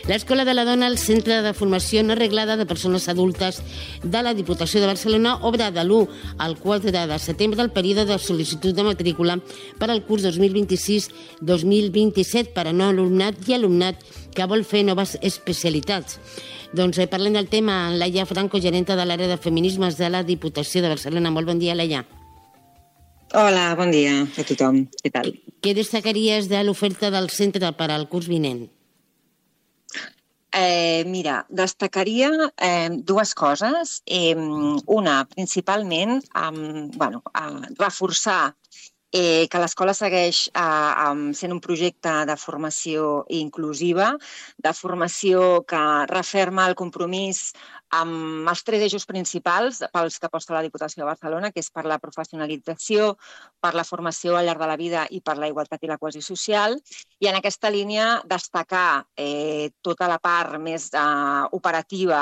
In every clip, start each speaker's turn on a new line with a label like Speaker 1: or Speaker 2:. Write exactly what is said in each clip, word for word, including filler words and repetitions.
Speaker 1: L'Escola de la Dona, el Centre de Formació no reglada de persones adultes de la Diputació de Barcelona, obre de l'u al quatre de setembre el període de sol·licitud de matrícula per al curs dos mil vint-i-sis dos mil vint-i-set per a no alumnat i alumnat que vol fer noves especialitats. Doncs eh, parlem del tema amb Laia Franco, gerenta de l'àrea de feminismes de la Diputació de Barcelona. Molt bon dia, Laia.
Speaker 2: Hola, bon dia a tothom. Què tal?
Speaker 1: Què destacaries de l'oferta del centre per al curs vinent?
Speaker 2: Eh, mira, destacaria eh, dues coses. Eh, una, principalment, eh, bueno, eh, reforçar eh, que l'escola segueix eh, sent un projecte de formació inclusiva, de formació que referma el compromís amb els tres eixos principals pels que aposta la Diputació de Barcelona, que és per la professionalització, per la formació al llarg de la vida i per la igualtat i la cohesió social. I en aquesta línia destacar eh, tota la part més eh, operativa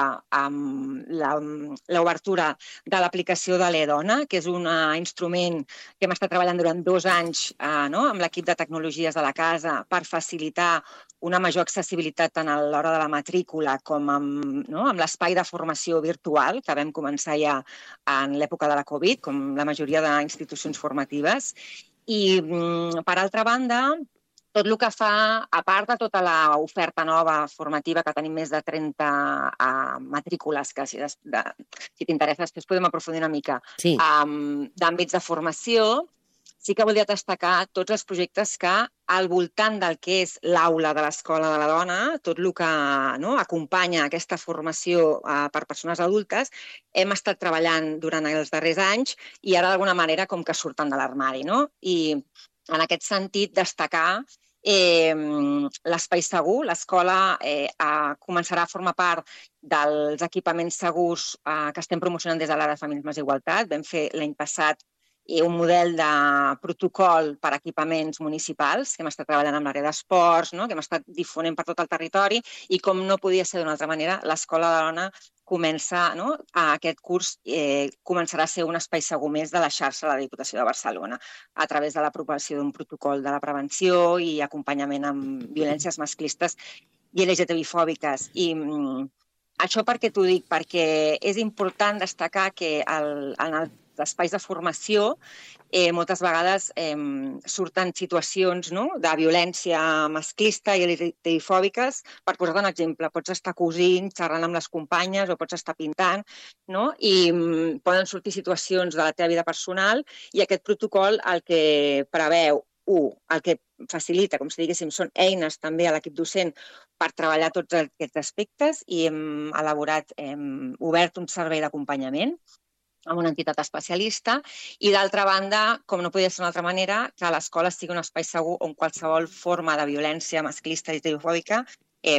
Speaker 2: amb l'obertura de l'aplicació de l'e-Dona, que és un uh, instrument que hem estat treballant durant dos anys eh, no? amb l'equip de tecnologies de la casa per facilitar una major accessibilitat tant a l'hora de la matrícula com amb, no? amb l'espai de formació virtual, que vam començar ja en l'època de la Covid, com la majoria d'institucions formatives. I, per altra banda, tot el que fa, a part de tota l'oferta nova formativa, que tenim més de trenta uh, matrícules, que si, de, si t'interessa després podem aprofundir una mica,
Speaker 1: sí.
Speaker 2: um, d'àmbits de formació, sí que volia destacar tots els projectes que al voltant del que és l'aula de l'Escola de la Dona, tot el que no, acompanya aquesta formació uh, per persones adultes, hem estat treballant durant els darrers anys i ara d'alguna manera com que surten de l'armari. No? I en aquest sentit destacar eh, l'espai segur. L'escola eh, a, començarà a formar part dels equipaments segurs eh, que estem promocionant des de l'àrea de feminismes i igualtat. Vam fer l'any passat i un model de protocol per equipaments municipals, que hem estat treballant amb l'àrea d'esports, no? que hem estat difonent per tot el territori i, com no podia ser d'una altra manera, l'Escola de la Dona comença, no? a aquest curs eh, començarà a ser un espai segur més de la xarxa de la Diputació de Barcelona a través de l'aprovació d'un protocol de la prevenció i acompanyament amb violències masclistes i L G T B fòbiques. I mm, això per què t'ho dic? Perquè és important destacar que el, en el espais de formació, eh, moltes vegades eh, surten situacions no? de violència masclista i L G T B fòbiques. Per posar-te un exemple, pots estar cosint, xerrant amb les companyes o pots estar pintant, no? i mm, poden sortir situacions de la teva vida personal i aquest protocol el que preveu, un, el que facilita, com si diguéssim, són eines també a l'equip docent per treballar tots aquests aspectes i hem elaborat, hem obert un servei d'acompanyament amb una entitat especialista i, d'altra banda, com no podia ser d'una altra manera, que l'escola sigui un espai segur on qualsevol forma de violència masclista i heterofòbica eh,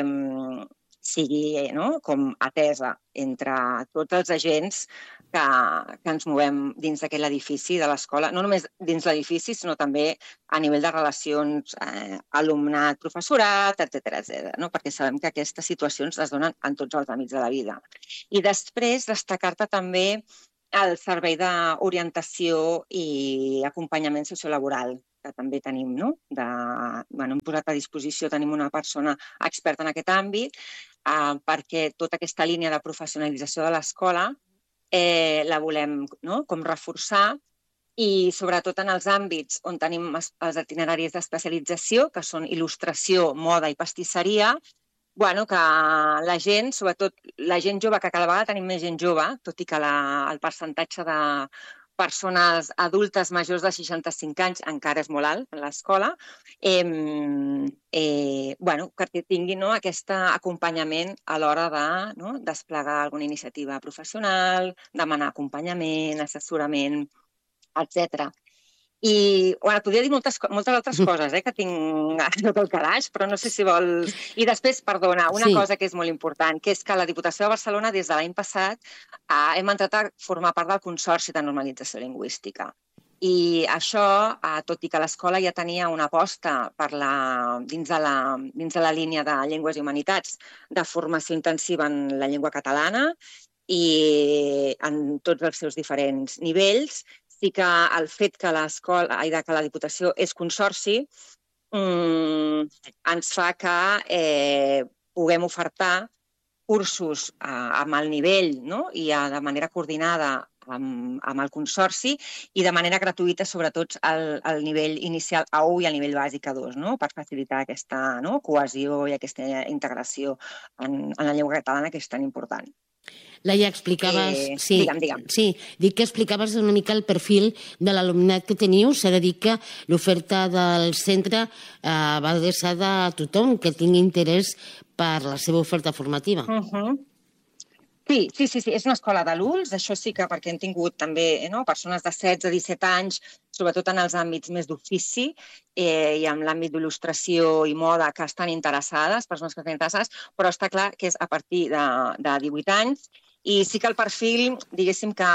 Speaker 2: sigui no? com atesa entre tots els agents que, que ens movem dins d'aquest edifici de l'escola, no només dins l'edifici, sinó també a nivell de relacions eh, alumnat-professorat, etcètera, etcètera, no? perquè sabem que aquestes situacions es donen en tots els àmbits de la vida. I després destacar-te també el servei d'orientació i acompanyament sociolaboral, que també tenim, no? De, bueno, hem posat a disposició, tenim una persona experta en aquest àmbit, eh, perquè tota aquesta línia de professionalització de l'escola eh, la volem no? com reforçar i sobretot en els àmbits on tenim els itineraris d'especialització, que són il·lustració, moda i pastisseria, bueno, que la gent, sobretot la gent jove, que cada vegada tenim més gent jove, tot i que la, el percentatge de persones adultes majors de seixanta-cinc anys encara és molt alt en l'escola, eh, eh, bueno, que tinguin no, aquest acompanyament a l'hora de no, desplegar alguna iniciativa professional, demanar acompanyament, assessorament, etcètera. I bueno, podria dir moltes, moltes altres coses eh, que tinc a tot el calaix, però no sé si vols... I després, perdona, una sí. cosa que és molt important, que és que la Diputació de Barcelona, des de l'any passat, eh, hem entrat a formar part del Consorci de Normalització Lingüística. I això, eh, tot i que l'escola ja tenia una aposta per la, dins, de la, dins de la línia de Llengües i Humanitats de formació intensiva en la llengua catalana i en tots els seus diferents nivells, sí que el fet que l'escola, que la Diputació és consorci, mmm, ens fa que eh, puguem ofertar cursos amb el nivell, no? I de manera coordinada amb, amb el Consorci i de manera gratuïta, sobretot al, al nivell inicial A u i al nivell bàsic A dos, no? Per facilitar aquesta, no? cohesió i aquesta integració en, en la llengua catalana, que és tan important.
Speaker 1: Laia, explicaves...
Speaker 2: Eh,
Speaker 1: sí,
Speaker 2: digue'm, digue'm.
Speaker 1: Sí, dic que explicaves una mica el perfil de l'alumnat que teniu. S'ha de dir que l'oferta del centre eh, va adreçada a tothom que tingui interès per la seva oferta formativa.
Speaker 2: Uh -huh. Sí, sí, sí, sí, és una escola d'adults, això sí que perquè hem tingut també eh, no? persones de setze a disset anys, sobretot en els àmbits més d'ofici eh, i en l'àmbit d'il·lustració i moda que estan interessades, persones que estan interessades, però està clar que és a partir de, de divuit anys. I sí que el perfil, diguéssim que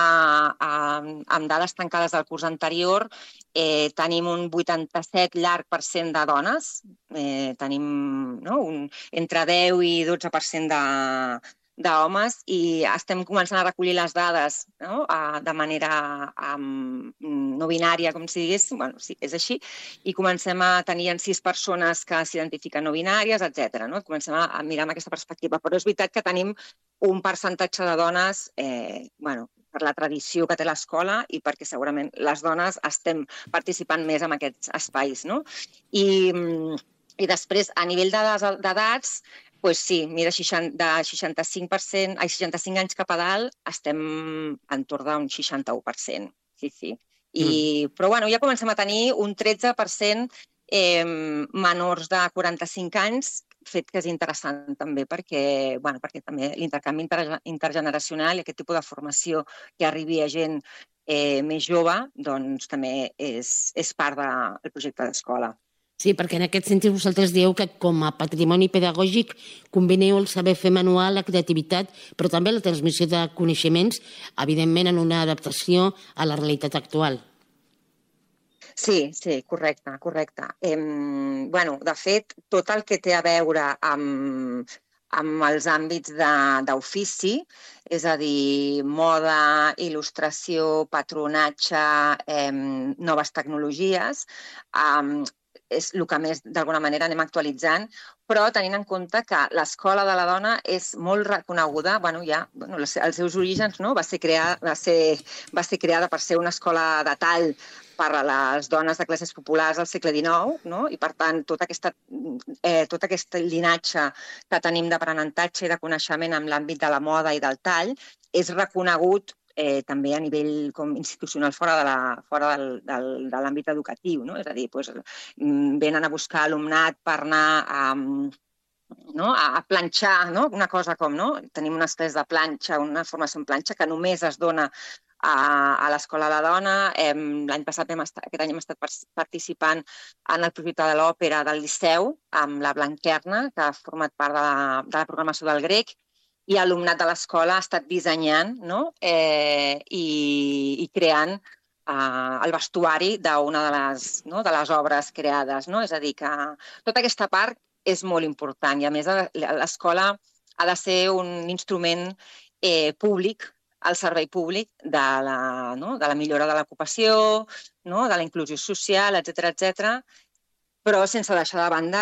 Speaker 2: eh, amb dades tancades del curs anterior, eh, tenim un vuitanta-set llarg per cent de dones, eh, tenim no? un, entre deu i dotze per cent de d'homes i estem començant a recollir les dades no? de manera um, no binària, com si digués, bueno, sí, és així, i comencem a tenir sis persones que s'identifiquen no binàries, etcètera. No? Comencem a mirar amb aquesta perspectiva, però és veritat que tenim un percentatge de dones, eh, bueno, per la tradició que té l'escola i perquè segurament les dones estem participant més en aquests espais. No? I, i després, a nivell d'edats, pues sí, mira, de seixanta-cinc per cent, ai, seixanta-cinc anys cap a dalt estem entorn d'un seixanta-u per cent. Sí, sí. I, mm. Però bueno, ja comencem a tenir un tretze per cent eh, menors de quaranta-cinc anys, fet que és interessant també perquè, bueno, perquè també l'intercanvi intergeneracional i aquest tipus de formació que arribi a gent eh, més jove, doncs també és, és part del projecte d'escola.
Speaker 1: Sí, perquè en aquest sentit vosaltres dieu que com a patrimoni pedagògic combineu el saber fer manual, la creativitat, però també la transmissió de coneixements, evidentment en una adaptació a la realitat actual.
Speaker 2: Sí, sí, correcte, correcte. Eh, bueno, de fet, tot el que té a veure amb, amb els àmbits d'ofici, és a dir, moda, il·lustració, patronatge, eh, noves tecnologies, eh, és el que més, d'alguna manera, anem actualitzant, però tenint en compte que l'escola de la dona és molt reconeguda, bueno, ja, bueno, els seus orígens, no? va, ser creada, va, ser, va ser creada per ser una escola de tall per a les dones de classes populars al segle dinou, no? I per tant, tot, aquesta, eh, tot aquest llinatge que tenim d'aprenentatge i de coneixement en l'àmbit de la moda i del tall és reconegut Eh, també a nivell com institucional fora de la, fora del, del, de l'àmbit educatiu, no? És a dir, doncs, venen a buscar alumnat per anar a, no? a planxar, no? Una cosa com, no? Tenim unes classes de planxa, una formació en planxa que només es dona a, a l'Escola de la Dona. Eh, L'any passat, hem estat, aquest any hem estat participant en el projecte de l'òpera del Liceu amb la Blanquerna, que ha format part de la, de la programació del grec, i l'alumnat de l'escola ha estat dissenyant no? eh, i, i creant eh, el vestuari d'una de, les, no? de les obres creades. No? És a dir, que tota aquesta part és molt important i, a més, l'escola ha de ser un instrument eh, públic, al servei públic de la, no? de la millora de l'ocupació, no? de la inclusió social, etcètera, etcètera, però sense deixar de banda